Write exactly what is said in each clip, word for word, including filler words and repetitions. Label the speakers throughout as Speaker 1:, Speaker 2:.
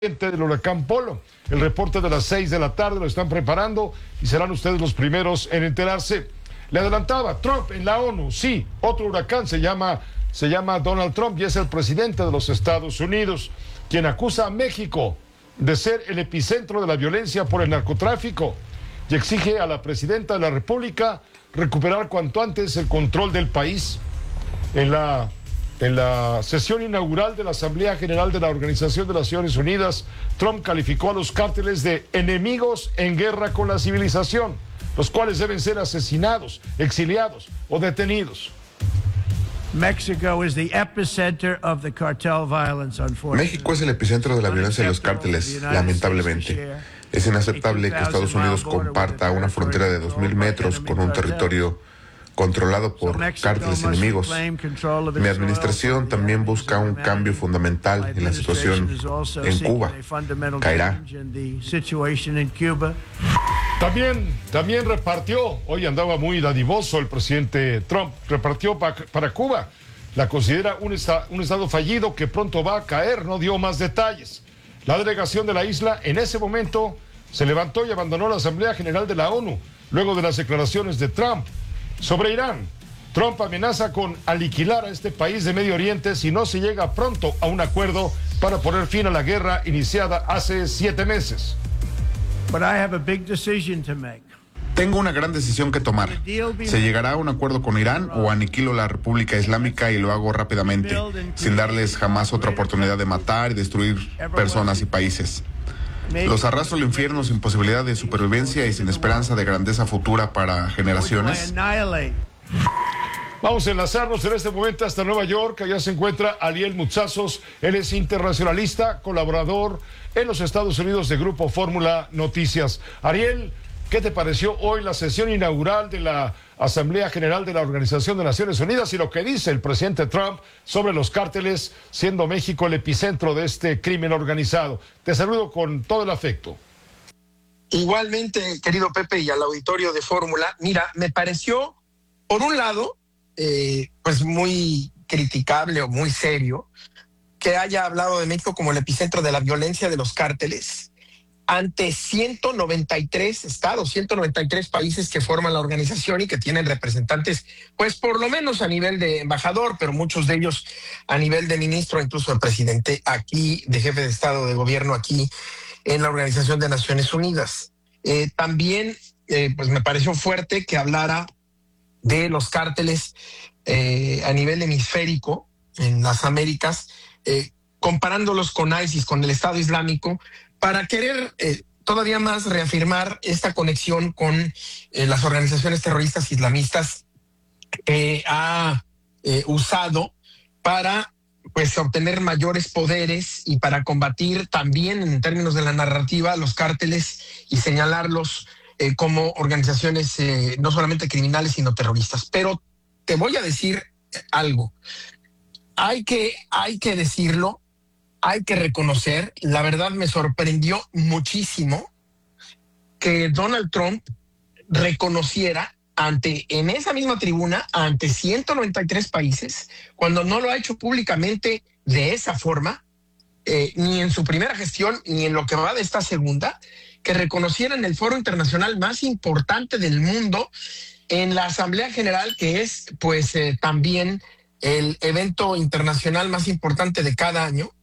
Speaker 1: del huracán Polo. El reporte de las seis de la tarde lo están preparando y serán ustedes los primeros en enterarse. Le adelantaba, Trump en la ONU, sí, otro huracán se llama, se llama Donald Trump y es el presidente de los Estados Unidos, quien acusa a México de ser el epicentro de la violencia por el narcotráfico y exige a la presidenta de la República recuperar cuanto antes el control del país. En la En la sesión inaugural de la Asamblea General de la Organización de las Naciones Unidas, Trump calificó a los cárteles de enemigos en guerra con la civilización, los cuales deben ser asesinados, exiliados o detenidos.
Speaker 2: México es el epicentro de la violencia de los cárteles, lamentablemente. Es inaceptable que Estados Unidos comparta una frontera de dos mil metros con un territorio controlado por cárteles enemigos. Mi administración también busca un cambio fundamental en la situación en Cuba. Caerá.
Speaker 1: También, también repartió, hoy andaba muy dadivoso el presidente Trump, repartió pa, para Cuba. La considera un, esta, un estado fallido que pronto va a caer, no dio más detalles. La delegación de la isla en ese momento se levantó y abandonó la Asamblea General de la ONU, luego de las declaraciones de Trump. Sobre Irán, Trump amenaza con aniquilar a este país de Medio Oriente si no se llega pronto a un acuerdo para poner fin a la guerra iniciada hace siete meses.
Speaker 3: Tengo una gran decisión que tomar. ¿Se llegará a un acuerdo con Irán o aniquilo la República Islámica y lo hago rápidamente, sin darles jamás otra oportunidad de matar y destruir personas y países? Los arrastro al infierno sin posibilidad de supervivencia y sin esperanza de grandeza futura para generaciones.
Speaker 1: Vamos a enlazarnos en este momento hasta Nueva York. Allá se encuentra Ariel Mutsazos. Él es internacionalista, colaborador en los Estados Unidos de Grupo Fórmula Noticias. Ariel, ¿qué te pareció hoy la sesión inaugural de la Asamblea General de la Organización de Naciones Unidas y lo que dice el presidente Trump sobre los cárteles, siendo México el epicentro de este crimen organizado? Te saludo con todo el afecto.
Speaker 4: Igualmente, querido Pepe, y al auditorio de Fórmula. Mira, me pareció, por un lado, eh, pues muy criticable o muy serio que haya hablado de México como el epicentro de la violencia de los cárteles ante ciento noventa y tres estados, ciento noventa y tres países que forman la organización y que tienen representantes, pues por lo menos a nivel de embajador, pero muchos de ellos a nivel de ministro, incluso el presidente aquí, de jefe de Estado de Gobierno aquí en la Organización de Naciones Unidas. Eh, también, eh, pues me pareció fuerte que hablara de los cárteles eh, a nivel hemisférico en las Américas, eh, comparándolos con ISIS, con el Estado Islámico, para querer eh, todavía más reafirmar esta conexión con eh, las organizaciones terroristas islamistas que ha eh, usado para pues obtener mayores poderes y para combatir también en términos de la narrativa los cárteles y señalarlos eh, como organizaciones eh, no solamente criminales sino terroristas. Pero te voy a decir algo. Hay que, hay que decirlo. Hay que reconocer, la verdad me sorprendió muchísimo que Donald Trump reconociera ante, en esa misma tribuna, ante ciento noventa y tres países, cuando no lo ha hecho públicamente de esa forma, eh, ni en su primera gestión, ni en lo que va de esta segunda, que reconociera en el foro internacional más importante del mundo, en la Asamblea General, que es pues eh, también el evento internacional más importante de cada año,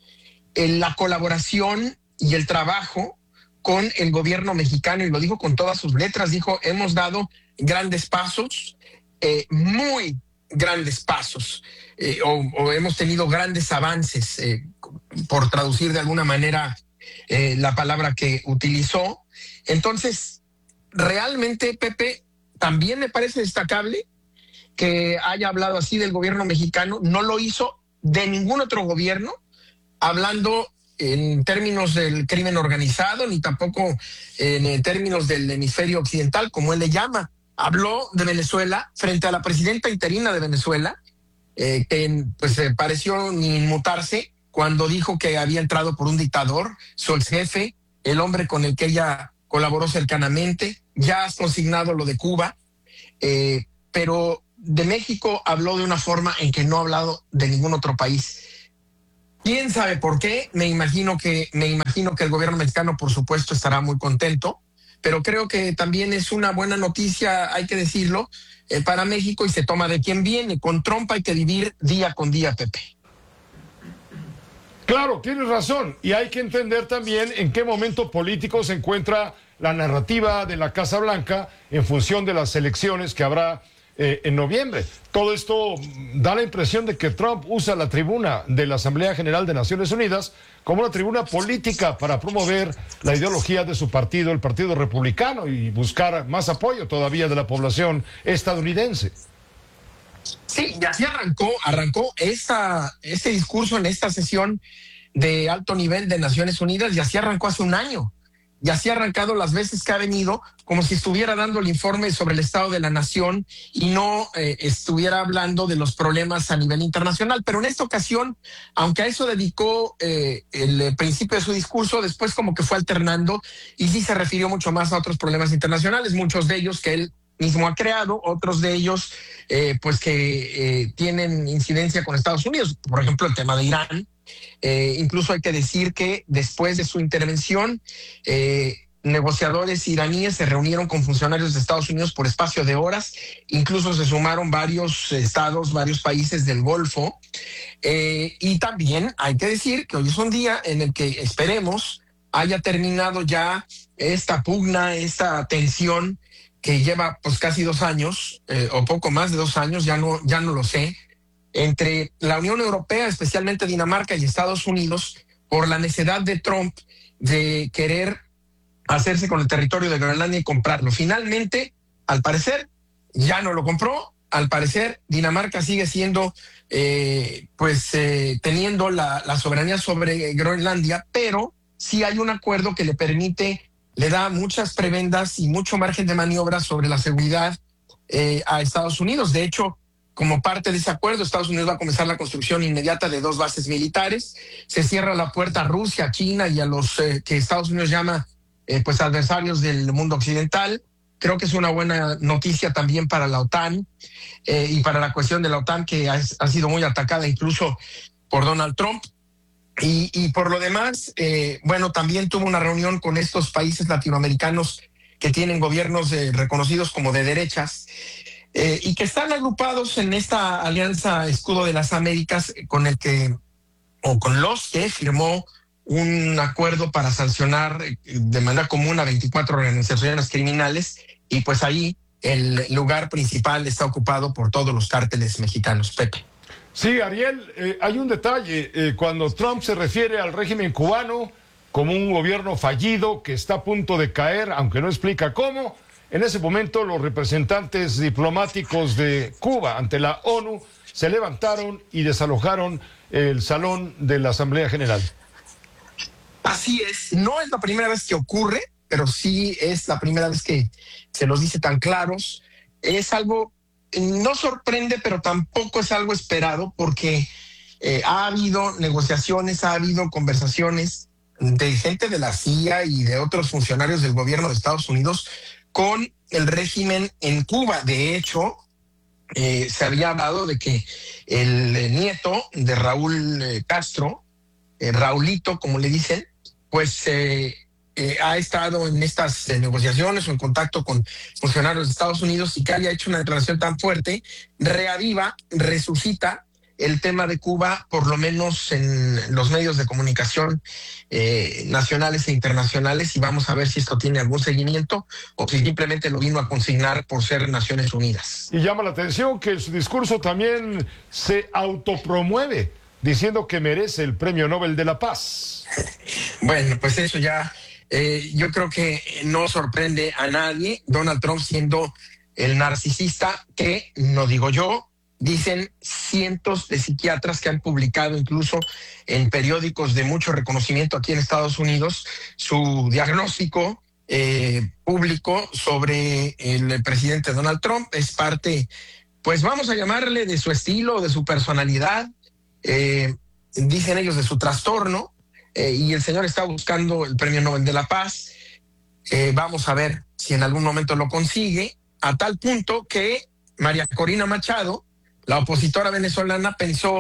Speaker 4: la colaboración y el trabajo con el gobierno mexicano, y lo dijo con todas sus letras, dijo, hemos dado grandes pasos, eh, muy grandes pasos, eh, o, o hemos tenido grandes avances, eh, por traducir de alguna manera eh, la palabra que utilizó. Entonces, realmente, Pepe, también me parece destacable que haya hablado así del gobierno mexicano. No lo hizo de ningún otro gobierno, hablando en términos del crimen organizado, ni tampoco en términos del hemisferio occidental, como él le llama. Habló de Venezuela frente a la presidenta interina de Venezuela, eh, que pues eh, pareció ni inmutarse cuando dijo que había entrado por un dictador, su ex jefe, el hombre con el que ella colaboró cercanamente. Ya has consignado lo de Cuba, eh, pero de México habló de una forma en que no ha hablado de ningún otro país. ¿Quién sabe por qué? Me imagino que, me imagino que el gobierno mexicano, por supuesto, estará muy contento, pero creo que también es una buena noticia, hay que decirlo, eh, para México, y se toma de quien viene. Con Trump hay que vivir día con día, Pepe.
Speaker 1: Claro, tienes razón, y hay que entender también en qué momento político se encuentra la narrativa de la Casa Blanca en función de las elecciones que habrá eh, en noviembre. Todo esto da la impresión de que Trump usa la tribuna de la Asamblea General de Naciones Unidas como una tribuna política para promover la ideología de su partido, el Partido Republicano, y buscar más apoyo todavía de la población estadounidense.
Speaker 4: Sí, y así arrancó, arrancó esta, este discurso en esta sesión de alto nivel de Naciones Unidas, y así arrancó hace un año. Y así ha arrancado las veces que ha venido, como si estuviera dando el informe sobre el estado de la nación y no eh, estuviera hablando de los problemas a nivel internacional. Pero en esta ocasión, aunque a eso dedicó eh, el principio de su discurso, después como que fue alternando y sí se refirió mucho más a otros problemas internacionales, muchos de ellos que él mismo ha creado, otros de ellos eh, pues que eh, tienen incidencia con Estados Unidos, por ejemplo el tema de Irán. Eh, incluso hay que decir que después de su intervención, eh, negociadores iraníes se reunieron con funcionarios de Estados Unidos por espacio de horas, incluso se sumaron varios estados, varios países del Golfo, eh, y también hay que decir que hoy es un día en el que esperemos haya terminado ya esta pugna, esta tensión que lleva pues casi dos años, eh, o poco más de dos años, ya no, ya no lo sé, entre la Unión Europea, especialmente Dinamarca y Estados Unidos, por la necesidad de Trump de querer hacerse con el territorio de Groenlandia y comprarlo. Finalmente, al parecer, ya no lo compró. Al parecer, Dinamarca sigue siendo, eh, pues, eh, teniendo la, la soberanía sobre Groenlandia, pero sí hay un acuerdo que le permite, le da muchas prebendas y mucho margen de maniobra sobre la seguridad eh, a Estados Unidos. De hecho, como parte de ese acuerdo, Estados Unidos va a comenzar la construcción inmediata de dos bases militares. Se cierra la puerta a Rusia, a China y a los eh, que Estados Unidos llama eh, pues adversarios del mundo occidental. Creo que es una buena noticia también para la OTAN eh, y para la cuestión de la OTAN, que ha, ha sido muy atacada incluso por Donald Trump. Y, y por lo demás, eh, bueno, también tuvo una reunión con estos países latinoamericanos que tienen gobiernos eh, reconocidos como de derechas, Eh, y que están agrupados en esta alianza Escudo de las Américas, con el que, o con los que firmó un acuerdo para sancionar de manera común a veinticuatro organizaciones criminales, y pues ahí el lugar principal está ocupado por todos los cárteles mexicanos. Pepe.
Speaker 1: Sí, Ariel, eh, hay un detalle. Eh, cuando Trump se refiere al régimen cubano como un gobierno fallido que está a punto de caer, aunque no explica cómo, en ese momento los representantes diplomáticos de Cuba ante la ONU se levantaron y desalojaron el salón de la Asamblea General.
Speaker 4: Así es, no es la primera vez que ocurre, pero sí es la primera vez que se los dice tan claros. Es algo, no sorprende, pero tampoco es algo esperado, porque eh, ha habido negociaciones, ha habido conversaciones de gente de la C I A y de otros funcionarios del gobierno de Estados Unidos con el régimen en Cuba. De hecho, eh, se había hablado de que el eh, nieto de Raúl eh, Castro, eh, Raulito, como le dicen, pues eh, eh, ha estado en estas eh, negociaciones o en contacto con funcionarios de Estados Unidos, y que haya hecho una declaración tan fuerte, reaviva, resucita el tema de Cuba, por lo menos en los medios de comunicación eh, nacionales e internacionales, y vamos a ver si esto tiene algún seguimiento o si simplemente lo vino a consignar por ser Naciones Unidas.
Speaker 1: Y llama la atención que en su discurso también se autopromueve, diciendo que merece el Premio Nobel de la Paz.
Speaker 4: Bueno, pues eso ya eh, yo creo que no sorprende a nadie. Donald Trump siendo el narcisista que, no digo yo, dicen cientos de psiquiatras que han publicado incluso en periódicos de mucho reconocimiento aquí en Estados Unidos su diagnóstico eh, público sobre el presidente Donald Trump. Es parte, pues vamos a llamarle, de su estilo, de su personalidad, eh, dicen ellos de su trastorno, eh, y el señor está buscando el Premio Nobel de la Paz. Eh, vamos a ver si en algún momento lo consigue, a tal punto que María Corina Machado, la opositora venezolana, pensó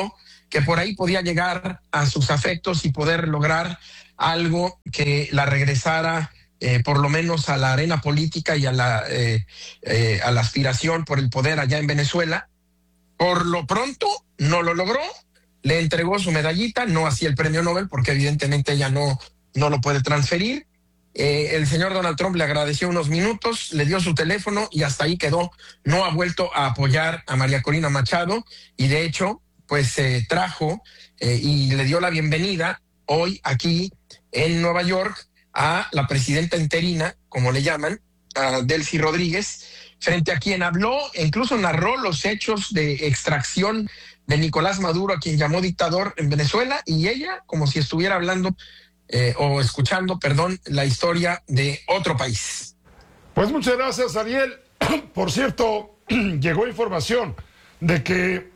Speaker 4: que por ahí podía llegar a sus afectos y poder lograr algo que la regresara eh, por lo menos a la arena política y a la, eh, eh, a la aspiración por el poder allá en Venezuela. Por lo pronto no lo logró, le entregó su medallita, no así el premio Nobel, porque evidentemente ella no, no lo puede transferir. Eh, el señor Donald Trump le agradeció unos minutos, le dio su teléfono y hasta ahí quedó. No ha vuelto a apoyar a María Corina Machado y de hecho, pues eh, trajo eh, y le dio la bienvenida hoy aquí en Nueva York a la presidenta interina, como le llaman, a Delcy Rodríguez, frente a quien habló e incluso narró los hechos de extracción de Nicolás Maduro, a quien llamó dictador en Venezuela, y ella como si estuviera hablando Eh, o escuchando, perdón, la historia de otro país.
Speaker 1: Pues muchas gracias, Ariel. Por cierto, llegó información de que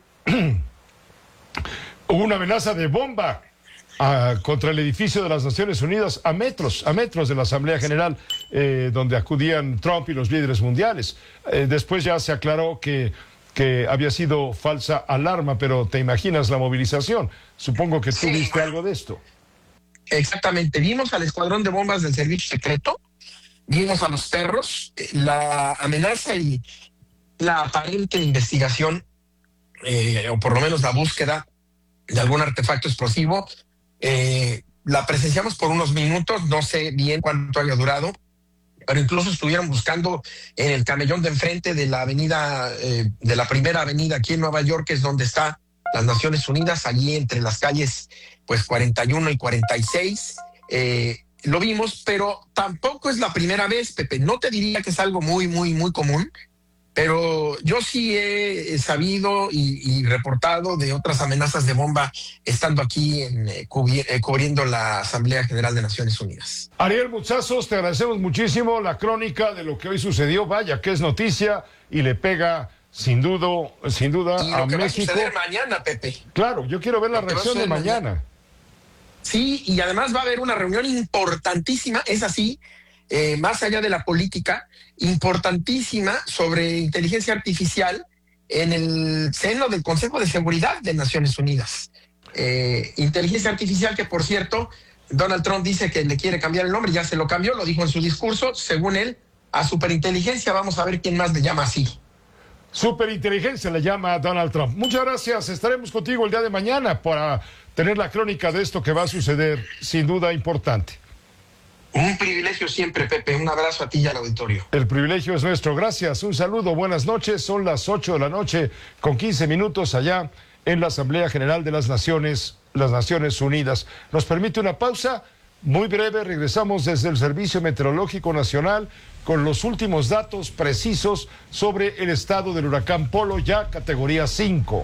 Speaker 1: hubo una amenaza de bomba uh, contra el edificio de las Naciones Unidas a metros, a metros de la Asamblea General, eh, donde acudían Trump y los líderes mundiales. Eh, después ya se aclaró que que había sido falsa alarma, pero te imaginas la movilización. Supongo que tú
Speaker 4: sí.
Speaker 1: viste algo de esto.
Speaker 4: Exactamente, vimos al escuadrón de bombas del servicio secreto, vimos a los perros, la amenaza y la aparente investigación, eh, o por lo menos la búsqueda de algún artefacto explosivo, eh, la presenciamos por unos minutos, no sé bien cuánto haya durado, pero incluso estuvieron buscando en el camellón de enfrente de la avenida, eh, de la primera avenida aquí en Nueva York, que es donde está las Naciones Unidas, allí entre las calles pues cuarenta y uno y cuarenta y seis, eh, lo vimos, pero tampoco es la primera vez, Pepe. No te diría que es algo muy, muy, muy común, pero yo sí he sabido y, y reportado de otras amenazas de bomba estando aquí en, eh, cubri eh, cubriendo la Asamblea General de Naciones Unidas.
Speaker 1: Ariel Muchazos, te agradecemos muchísimo la crónica de lo que hoy sucedió. Vaya que es noticia y le pega sin duda, sin duda
Speaker 4: y lo
Speaker 1: a
Speaker 4: que
Speaker 1: México.
Speaker 4: Va a suceder mañana, Pepe.
Speaker 1: Claro, yo quiero ver la reacción de mañana. mañana.
Speaker 4: Sí, y además va a haber una reunión importantísima, es así, eh, más allá de la política, importantísima sobre inteligencia artificial en el seno del Consejo de Seguridad de Naciones Unidas. Eh, inteligencia artificial que, por cierto, Donald Trump dice que le quiere cambiar el nombre, ya se lo cambió, lo dijo en su discurso, según él, a superinteligencia. Vamos a ver quién más le llama así.
Speaker 1: Superinteligencia le llama a Donald Trump. Muchas gracias, estaremos contigo el día de mañana para tener la crónica de esto que va a suceder, sin duda importante.
Speaker 4: Un privilegio siempre, Pepe, un abrazo a ti y al auditorio.
Speaker 1: El privilegio es nuestro, gracias, un saludo, buenas noches, son las ocho de la noche con quince minutos allá en la Asamblea General de las Naciones, las Naciones Unidas. Nos permite una pausa muy breve, regresamos desde el Servicio Meteorológico Nacional con los últimos datos precisos sobre el estado del huracán Polo, ya categoría cinco.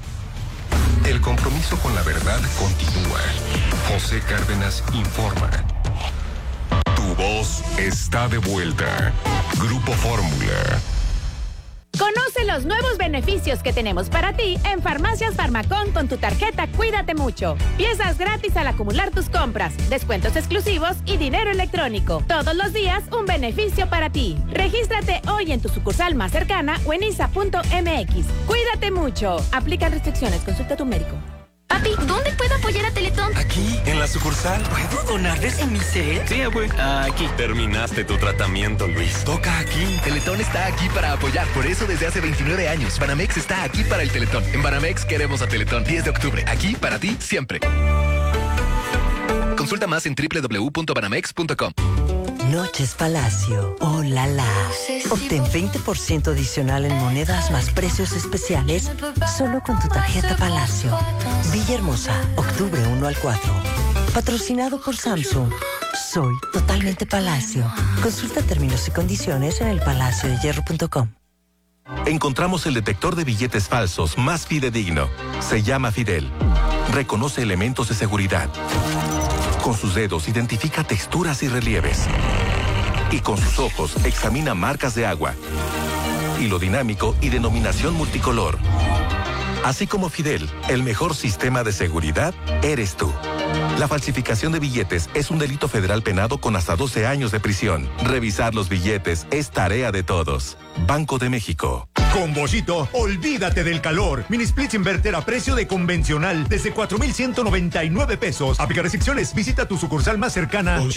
Speaker 5: El compromiso con la verdad continúa. José Cárdenas informa. Tu voz está de vuelta. Grupo Fórmula.
Speaker 6: Conoce los nuevos beneficios que tenemos para ti en Farmacias Farmacón con tu tarjeta Cuídate Mucho. Piezas gratis al acumular tus compras, descuentos exclusivos y dinero electrónico. Todos los días un beneficio para ti. Regístrate hoy en tu sucursal más cercana o en I S A punto M X. Cuídate mucho. Aplican restricciones. Consulta a tu médico.
Speaker 7: Papi, ¿dónde puedo apoyar a Teletón?
Speaker 8: Aquí, en la sucursal. ¿Puedo donarles a mi set?
Speaker 9: Sí, abue. Aquí. Terminaste tu tratamiento, Luis.
Speaker 8: Toca aquí.
Speaker 10: Teletón está aquí para apoyar. Por eso, desde hace veintinueve años, Banamex está aquí para el Teletón. En Banamex queremos a Teletón. diez de octubre. Aquí para ti, siempre. Consulta más en doble u doble u doble u punto banamex punto com.
Speaker 11: Noches Palacio. Oh, la, la. Obtén veinte por ciento adicional en monedas más precios especiales solo con tu tarjeta Palacio. Villahermosa, octubre uno al cuatro. Patrocinado por Samsung. Soy totalmente Palacio. Consulta términos y condiciones en el palacio de hierro punto com.
Speaker 5: Encontramos el detector de billetes falsos más fidedigno. Se llama Fidel. Reconoce elementos de seguridad. Con sus dedos identifica texturas y relieves. Y con sus ojos examina marcas de agua. Hilo dinámico y denominación multicolor. Así como Fidel, el mejor sistema de seguridad eres tú. La falsificación de billetes es un delito federal penado con hasta doce años de prisión. Revisar los billetes es tarea de todos. Banco de México.
Speaker 12: Con Boschito, olvídate del calor. Mini splits inverter a precio de convencional desde cuatro mil ciento noventa y nueve pesos. Aplica restricciones. Visita tu sucursal más cercana.